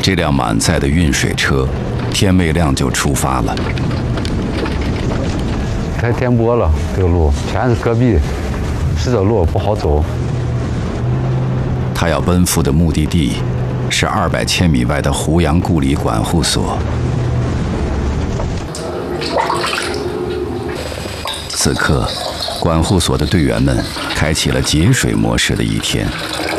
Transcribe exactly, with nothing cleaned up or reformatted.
这辆满载的运水车，天未亮就出发了。 太颠簸了，这个路全是戈壁，石头路不好走。 他要奔赴的目的地是二百千米外的湖阳故里管护所。此刻，管护所的队员们开启了节水模式的一天。